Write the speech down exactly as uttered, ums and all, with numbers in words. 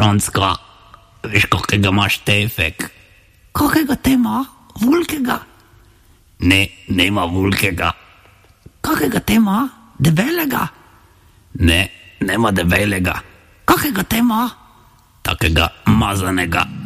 Franska, veš, kakega imaš tefek? Kakega te ima? Vulkega? Ne, nema vulkega. Kakega te ima? Debelega? Ne, nema debelega. Kakega te ima? Takega mazanega.